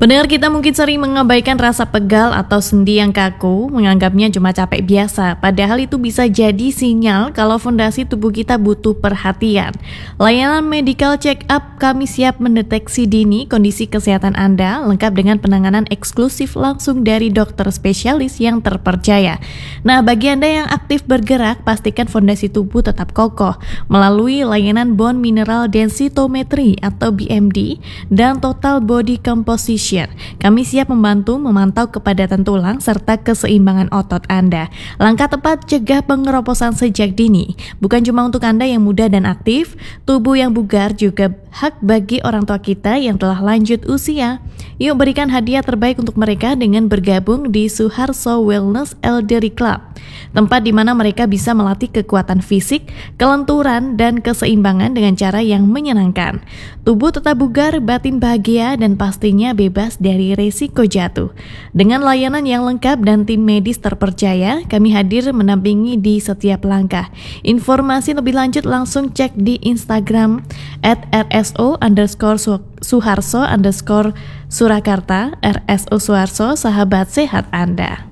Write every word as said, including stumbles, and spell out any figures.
Pendengar kita mungkin sering mengabaikan rasa pegal atau sendi yang kaku, menganggapnya cuma capek biasa. Padahal itu bisa jadi sinyal kalau fondasi tubuh kita butuh perhatian. Layanan medical check-up kami siap mendeteksi dini kondisi kesehatan Anda, lengkap dengan penanganan eksklusif langsung dari dokter spesialis yang terpercaya. Nah, bagi Anda yang aktif bergerak, pastikan fondasi tubuh tetap kokoh melalui layanan bone mineral densitometry atau B M D dan total body composition. Kami siap membantu memantau kepadatan tulang serta keseimbangan otot Anda. Langkah tepat cegah pengeroposan sejak dini. Bukan cuma untuk Anda yang muda dan aktif, tubuh yang bugar juga hak bagi orang tua kita yang telah lanjut usia. Yuk berikan hadiah terbaik untuk mereka dengan bergabung di Suharso Wellness Elderly Club, tempat di mana mereka bisa melatih kekuatan fisik, kelenturan, dan keseimbangan dengan cara yang menyenangkan. Tubuh tetap bugar, batin bahagia, dan pastinya bebas dari resiko jatuh. Dengan layanan yang lengkap dan tim medis terpercaya, kami hadir menampingi di setiap langkah. Informasi lebih lanjut langsung cek di Instagram at rso underscore suharso underscore Surakarta, R S O Suharso, sahabat sehat Anda.